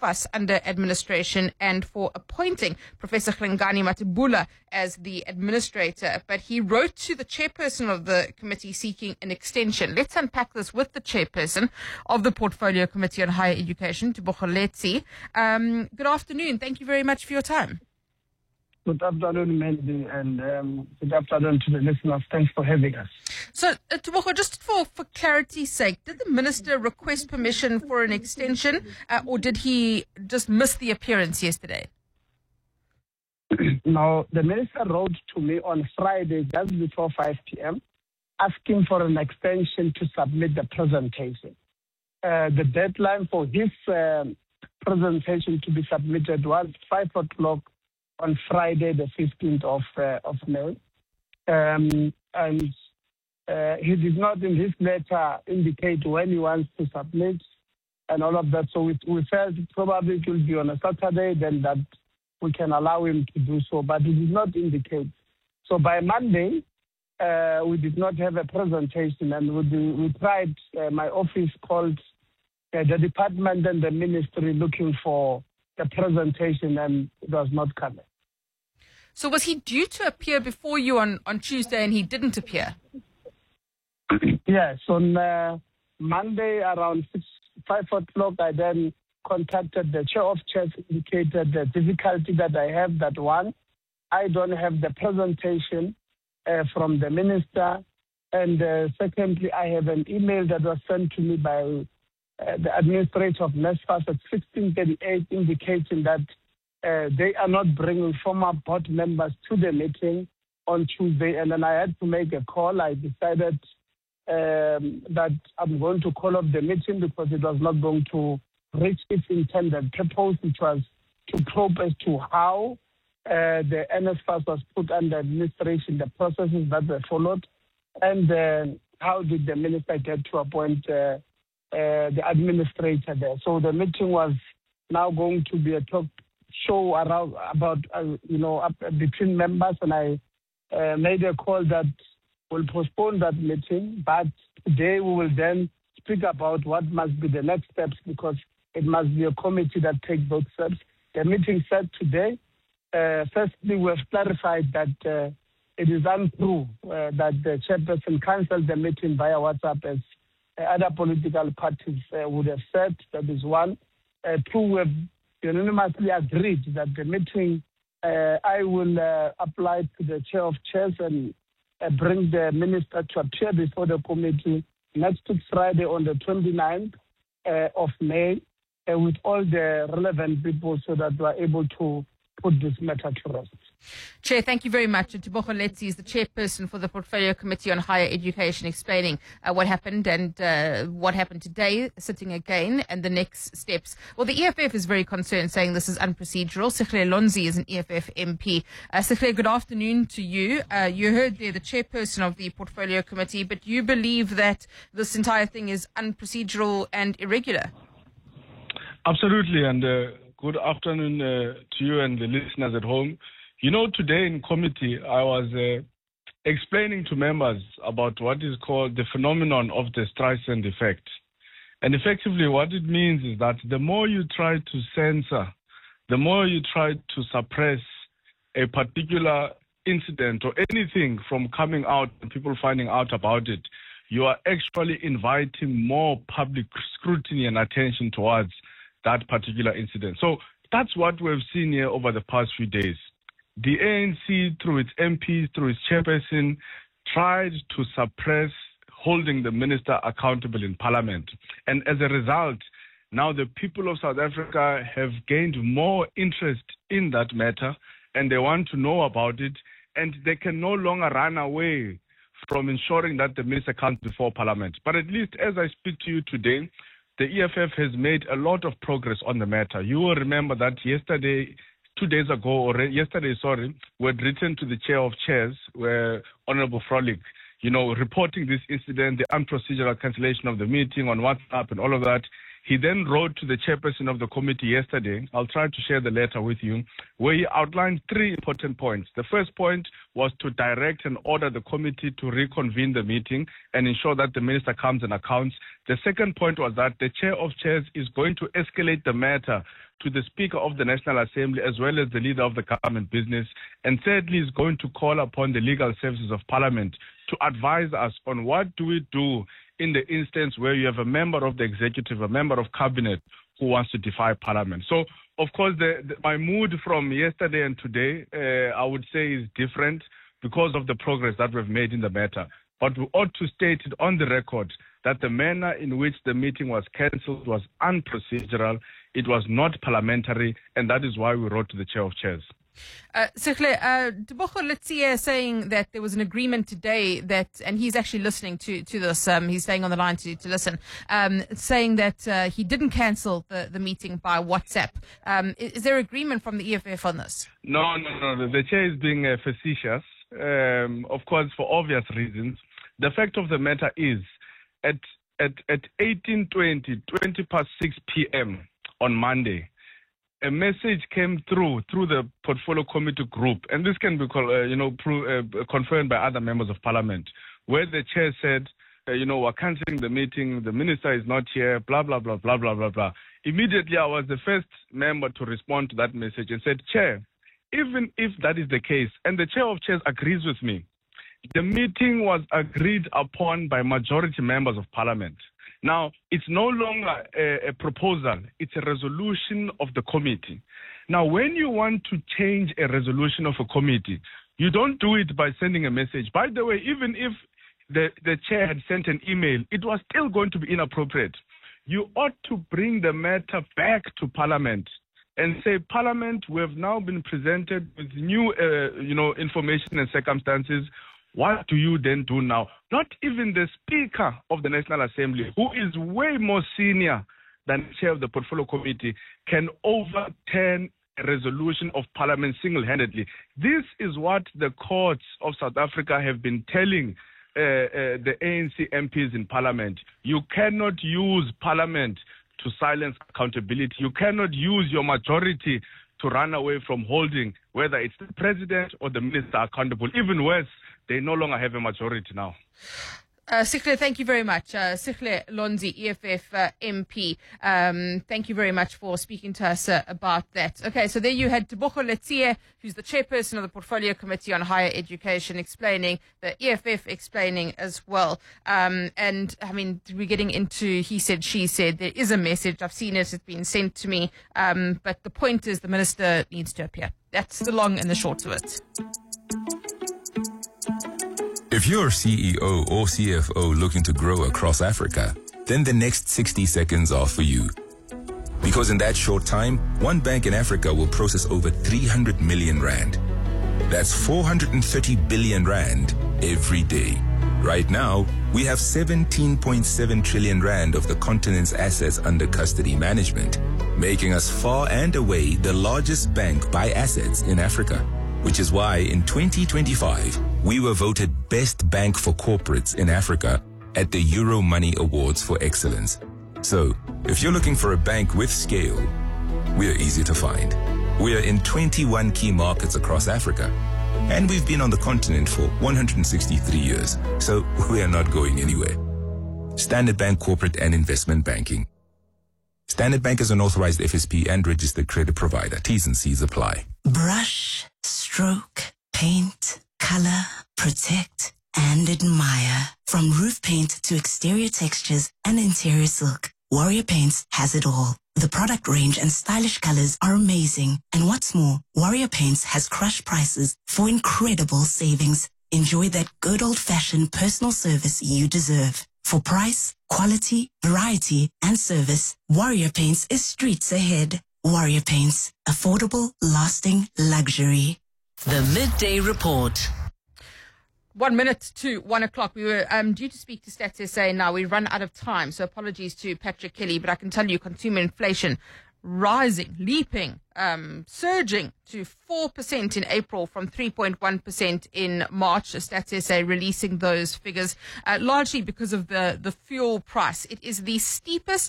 NSFAS under administration and for appointing Professor Hlengani Matebula as the administrator. But he wrote to the chairperson of the committee seeking an extension. Let's unpack this with the chairperson of the Portfolio Committee on Higher Education, Tebogo Letsie. Good afternoon. Thank you very much for your time. Good afternoon, Mandy, and good afternoon to the listeners. Thanks for having us. So, Tebogo, just for clarity's sake, did the minister request permission for an extension, or did he just miss the appearance yesterday? Now, the minister wrote to me on Friday, just before 5 p.m., asking for an extension to submit the presentation. The deadline for his presentation to be submitted was 5 o'clock on Friday, the 15th of May. He did not in his letter indicate when he wants to submit and all of that. So we felt probably it will be on a Saturday, then that we can allow him to do so. But he did not indicate. So by Monday, we did not have a presentation, and we tried, my office called the department and the ministry looking for the presentation, and it was not coming. So was he due to appear before you on Tuesday and he didn't appear? Yes, on Monday around 5 o'clock, I then contacted the chair of chairs, indicated the difficulty that I have, that one, I don't have the presentation from the minister, and secondly, I have an email that was sent to me by the administrator of NSFAS at 16:38 indicating that they are not bringing former board members to the meeting on Tuesday. And then I had to make a call. I decided that I'm going to call off the meeting because it was not going to reach its intended purpose, which was to probe as to how the NSFAS was put under administration, the processes that were followed, and how did the minister get to appoint the administrator there. So the meeting was now going to be a talk show around about between members, and I made a call that will postpone that meeting. But today we will then speak about what must be the next steps, because it must be a committee that takes those steps. The meeting said today, firstly, we have clarified that it is untrue that the chairperson cancelled the meeting via WhatsApp as other political parties would have said. That is one. Two, we have unanimously agreed that the meeting, I will apply to the chair of chairs and bring the minister to appear before the committee next Friday on the 29th of May with all the relevant people, so that we are able to put this matter to rest. Chair, thank you very much. Tebogo Letsie is the chairperson for the Portfolio Committee on Higher Education, explaining what happened and what happened today, sitting again, and the next steps. Well, the EFF is very concerned, saying this is unprocedural. Sihle Lonzi is an EFF MP. Sihle, good afternoon to you. You heard there the chairperson of the Portfolio Committee, but you believe that this entire thing is unprocedural and irregular? Absolutely, and good afternoon to you and the listeners at home. You know, today in committee, I was explaining to members about what is called the phenomenon of the Streisand effect. And effectively, what it means is that the more you try to censor, the more you try to suppress a particular incident or anything from coming out and people finding out about it, you are actually inviting more public scrutiny and attention towards that particular incident. So that's what we've seen here over the past few days. The ANC, through its MPs, through its chairperson, tried to suppress holding the minister accountable in Parliament. And as a result, now the people of South Africa have gained more interest in that matter, and they want to know about it, and they can no longer run away from ensuring that the minister comes before Parliament. But at least as I speak to you today, the EFF has made a lot of progress on the matter. You will remember that yesterday, we had written to the chair of chairs, where Honorable Frolik, reporting this incident, the unprocedural cancellation of the meeting on WhatsApp and all of that. He then wrote to the chairperson of the committee yesterday. I'll try to share the letter with you, where he outlined 3 important points. The first point was to direct and order the committee to reconvene the meeting and ensure that the minister comes and accounts. The second point was that the chair of chairs is going to escalate the matter to the Speaker of the National Assembly as well as the leader of the government business. And thirdly, is going to call upon the legal services of Parliament to advise us on what do we do in the instance where you have a member of the executive, a member of cabinet who wants to defy Parliament. So, of course, my mood from yesterday and today, I would say, is different because of the progress that we've made in the matter. But we ought to state it on the record that the manner in which the meeting was cancelled was unprocedural, it was not parliamentary, and that is why we wrote to the chair of chairs. Sihle, Tebogo Letsie saying that there was an agreement today that, and he's actually listening to this, he's staying on the line to listen, saying that he didn't cancel the meeting by WhatsApp. Is there agreement from the EFF on this? No. The chair is being facetious, of course, for obvious reasons. The fact of the matter is, at 18:20, 6 p.m. on Monday, a message came through the portfolio committee group, and this can be confirmed by other members of parliament, where the chair said, we're cancelling the meeting, the minister is not here, blah, blah, blah, blah, blah, blah, blah. Immediately, I was the first member to respond to that message and said, Chair, even if that is the case, and the chair of chairs agrees with me, the meeting was agreed upon by majority members of parliament. Now, it's no longer a proposal, it's a resolution of the committee. Now, when you want to change a resolution of a committee, you don't do it by sending a message. By the way, even if the chair had sent an email, it was still going to be inappropriate. You ought to bring the matter back to Parliament and say, Parliament, we have now been presented with new information and circumstances. What do you then do now? Not even the Speaker of the National Assembly, who is way more senior than the chair of the Portfolio Committee, can overturn a resolution of Parliament single-handedly. This is what the courts of South Africa have been telling the ANC MPs in Parliament. You cannot use Parliament to silence accountability. You cannot use your majority to run away from holding, whether it's the president or the minister accountable. Even worse, they no longer have a majority now. Sihle, thank you very much. Sihle Lonzi, EFF MP. Thank you very much for speaking to us about that. Okay, so there you had Tebogo Letsie, who's the chairperson of the Portfolio Committee on Higher Education, explaining, the EFF explaining as well. And I mean, we're getting into he said, she said. There is a message. I've seen it. It's been sent to me. But the point is the minister needs to appear. That's the long and the short of it. If you're CEO or CFO looking to grow across Africa, then the next 60 seconds are for you. Because in that short time, one bank in Africa will process over 300 million rand. That's 430 billion rand every day. Right now, we have 17.7 trillion rand of the continent's assets under custody management, making us far and away the largest bank by assets in Africa. Which is why in 2025, we were voted Best Bank for Corporates in Africa at the Euromoney Awards for Excellence. So, if you're looking for a bank with scale, we're easy to find. We're in 21 key markets across Africa. And we've been on the continent for 163 years, so we're not going anywhere. Standard Bank Corporate and Investment Banking. Standard Bank is an authorized FSP and registered credit provider. T's and C's apply. Brush, stroke, paint, color, protect, and admire. From roof paint to exterior textures and interior silk, Warrior Paints has it all. The product range and stylish colors are amazing. And what's more, Warrior Paints has crushed prices for incredible savings. Enjoy that good old-fashioned personal service you deserve. For price, quality, variety, and service, Warrior Paints is streets ahead. Warrior Paints. Affordable, lasting luxury. The Midday Report. 1 minute to 1 o'clock. We were due to speak to Stats SA now. We run out of time, so apologies to Patrick Kelly, but I can tell you consumer inflation rising, leaping, surging to 4% in April from 3.1% in March. Stats SA releasing those figures, largely because of the fuel price. It is the steepest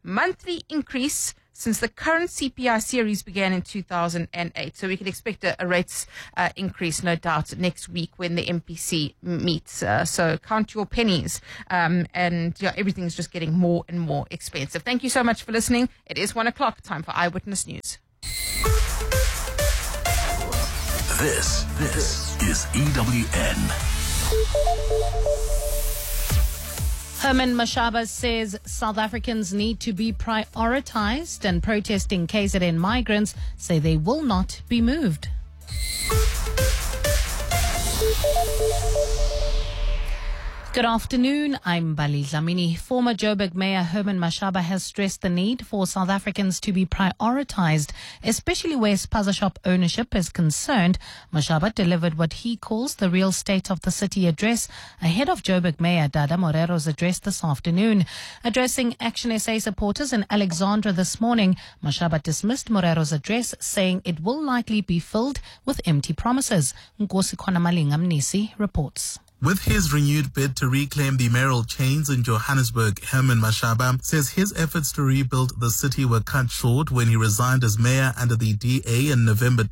monthly increase since the current CPI series began in 2008. So we can expect a rates increase, no doubt, next week when the MPC meets. So count your pennies. And everything's just getting more and more expensive. Thank you so much for listening. It is 1 o'clock. Time for Eyewitness News. This is EWN. Herman Mashaba says South Africans need to be prioritized, and protesting KZN migrants say they will not be moved. Good afternoon, I'm Bali Dlamini. Former Joburg Mayor Herman Mashaba has stressed the need for South Africans to be prioritized, especially where spaza shop ownership is concerned. Mashaba delivered what he calls the real state of the city address ahead of Joburg Mayor Dada Morero's address this afternoon. Addressing Action SA supporters in Alexandra this morning, Mashaba dismissed Morero's address, saying it will likely be filled with empty promises. Nkosi Khonamalinga Mnisi reports. With his renewed bid to reclaim the mayoral chains in Johannesburg, Herman Mashaba says his efforts to rebuild the city were cut short when he resigned as mayor under the DA in November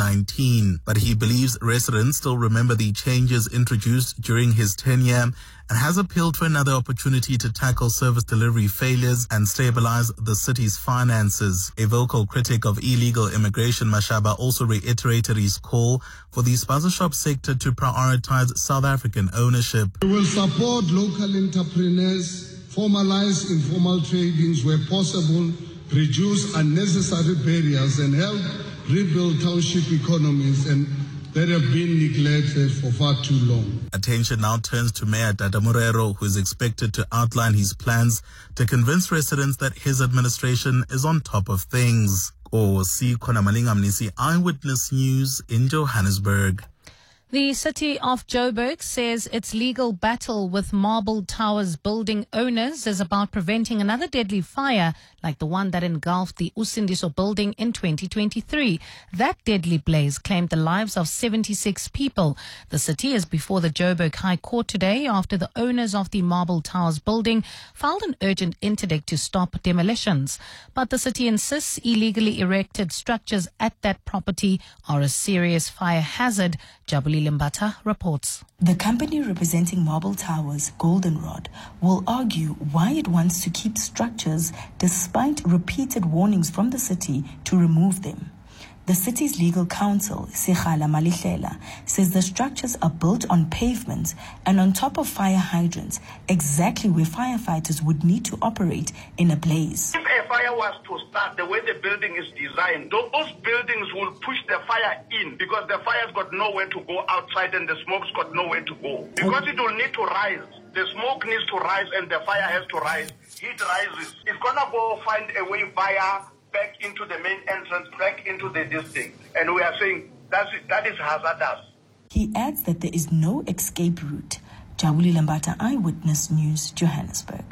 2019. But he believes residents still remember the changes introduced during his tenure and has appealed for another opportunity to tackle service delivery failures and stabilize the city's finances. A vocal critic of illegal immigration, Mashaba also reiterated his call for the spaza shop sector to prioritize South African ownership. We will support local entrepreneurs, formalize informal tradings where possible, reduce unnecessary barriers and help rebuild township economies and that have been neglected for far too long. Attention now turns to Mayor Dada Morero, who is expected to outline his plans to convince residents that his administration is on top of things. Nkosi Khonamalinga Mnisi, Eyewitness News in Johannesburg. The city of Joburg says its legal battle with Marble Towers building owners is about preventing another deadly fire like the one that engulfed the Usindiso building in 2023. That deadly blaze claimed the lives of 76 people. The city is before the Joburg High Court today after the owners of the Marble Towers building filed an urgent interdict to stop demolitions. But the city insists illegally erected structures at that property are a serious fire hazard. Jabuli Limbata reports. The company representing Marble Towers, Goldenrod, will argue why it wants to keep structures despite repeated warnings from the city to remove them. The city's legal counsel, Sekhala Malihlela, says the structures are built on pavements and on top of fire hydrants, exactly where firefighters would need to operate in a blaze. If a fire was to start the way the building is designed, those buildings will push the fire in because the fire's got nowhere to go outside and the smoke's got nowhere to go. Because it will need to rise. The smoke needs to rise and the fire has to rise. Heat rises. It's going to go find a way via back into the main entrance, back into the district. And we are saying that is hazardous. He adds that there is no escape route. Jabuli Lambata, Eyewitness News, Johannesburg.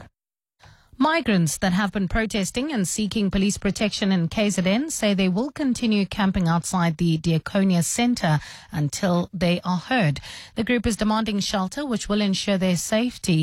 Migrants that have been protesting and seeking police protection in KZN say they will continue camping outside the Diakonia Centre until they are heard. The group is demanding shelter which will ensure their safety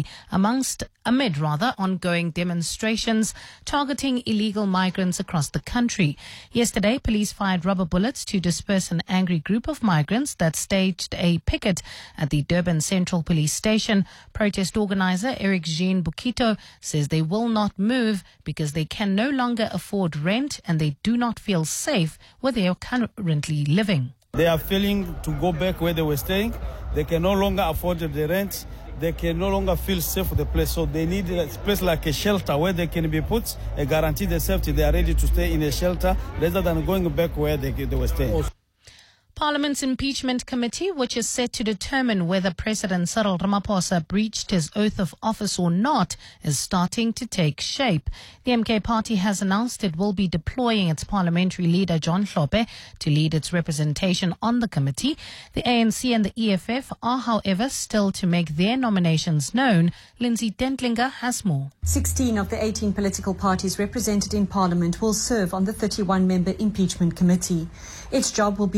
amid ongoing demonstrations targeting illegal migrants across the country. Yesterday, police fired rubber bullets to disperse an angry group of migrants that staged a picket at the Durban Central Police Station. Protest organizer Eric Jean Bukito says they will not move because they can no longer afford rent and they do not feel safe where they are currently living. They are failing to go back where they were staying. They can no longer afford the rent. They can no longer feel safe with the place. So they need a place like a shelter where they can be put, guarantee the safety. They are ready to stay in a shelter rather than going back where they were staying. Parliament's impeachment committee, which is set to determine whether President Cyril Ramaphosa breached his oath of office or not, is starting to take shape. The MK party has announced it will be deploying its parliamentary leader John Hlophe to lead its representation on the committee. The ANC and the EFF are, however, still to make their nominations known. Lindsay Dentlinger has more. 16 of the 18 political parties represented in Parliament will serve on the 31-member impeachment committee. Its job will be to consider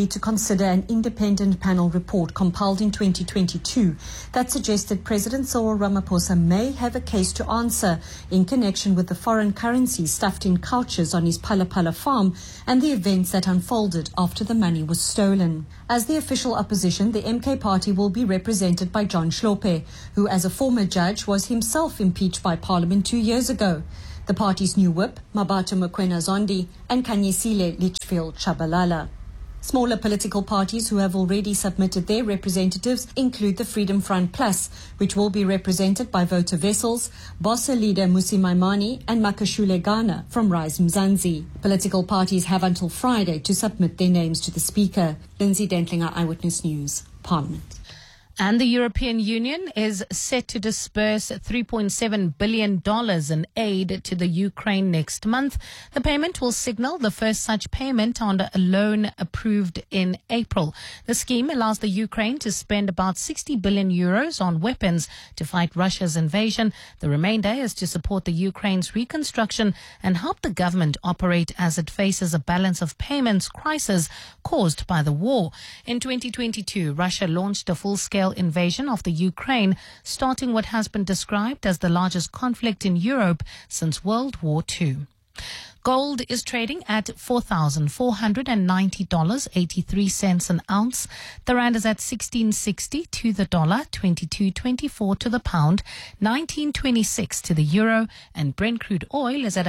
consider an independent panel report compiled in 2022 that suggested President Cyril Ramaphosa may have a case to answer in connection with the foreign currency stuffed in couches on his Phala Phala farm and the events that unfolded after the money was stolen. As the official opposition, the MK party will be represented by John Hlophe, who as a former judge was himself impeached by Parliament 2 years ago. The party's new whip, Mabato Mokoena Zondi, and Kanyisile Litchfield Chabalala. Smaller political parties who have already submitted their representatives include the Freedom Front Plus, which will be represented by Voter Wessels, Bossa leader Musi Maimani and Makashule Ghana from Rise Mzansi. Political parties have until Friday to submit their names to the Speaker. Lindsay Dentlinger, Eyewitness News, Parliament. And the European Union is set to disburse $3.7 billion in aid to the Ukraine next month. The payment will signal the first such payment on a loan approved in April. The scheme allows the Ukraine to spend about 60 billion euros on weapons to fight Russia's invasion. The remainder is to support the Ukraine's reconstruction and help the government operate as it faces a balance of payments crisis caused by the war. In 2022, Russia launched a full-scale invasion of the Ukraine, starting what has been described as the largest conflict in Europe since World War II. Gold is trading at $4,490.83 an ounce. The rand is at 16.60 to the dollar, 22.24 to the pound, 19.26 to the euro, and Brent crude oil is at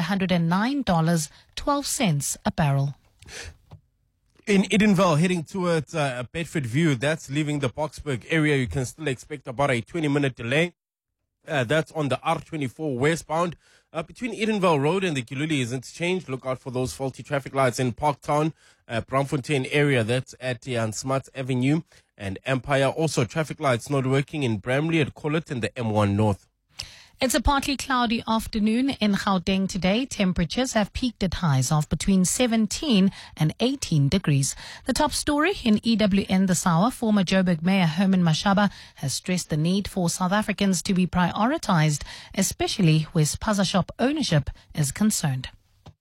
$109.12 a barrel. In Edenville, heading towards Bedford View, that's leaving the Boksburg area. You can still expect about a 20-minute delay. That's on the R24 westbound. Between Edenville Road and the Kiluli interchange, look out for those faulty traffic lights in Parktown, Braamfontein area. That's at Jan Smuts Avenue and Empire. Also, traffic lights not working in Bramley at Collet and the M1 North. It's a partly cloudy afternoon in Gauteng today. Temperatures have peaked at highs of between 17 and 18 degrees. The top story in EWN this hour, former Joburg Mayor Herman Mashaba has stressed the need for South Africans to be prioritized, especially where spaza shop ownership is concerned.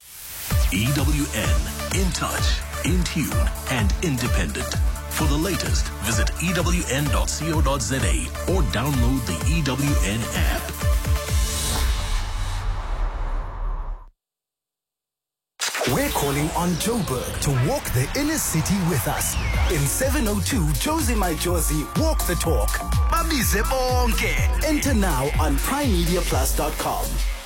EWN, in touch, in tune, and independent. For the latest, visit ewn.co.za or download the EWN app. We're calling on Joburg to walk the inner city with us. In 702 Josie My Josie, walk the talk. Babize bonke. Enter now on primemediaplus.com.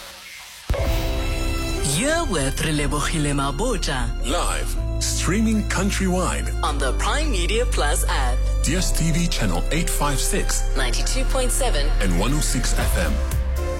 You're with Relebohile Mabota. Live, streaming countrywide On the Prime Media Plus app. DSTV channel 856, 92.7 and 106 FM.